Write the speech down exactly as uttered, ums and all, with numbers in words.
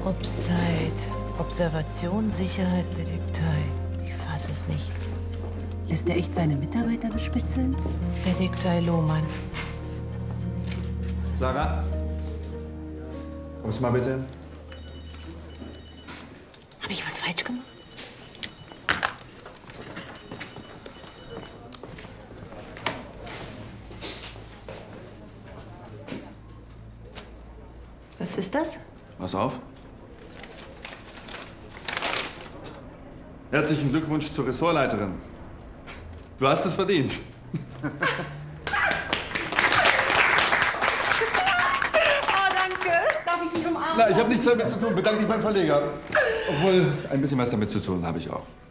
Obside, Observation, Sicherheit, Detektei. Ich fasse es nicht. Lässt er echt seine Mitarbeiter bespitzeln? Detektei Lohmann. Sarah? Kommst du mal bitte? Habe ich was falsch gemacht? Was ist das? Pass auf. Herzlichen Glückwunsch zur Ressortleiterin. Du hast es verdient. Oh, danke. Darf ich dich umarmen? Na, ich habe nichts damit zu tun. Bedanke dich beim Verleger. Obwohl, ein bisschen was damit zu tun habe ich auch.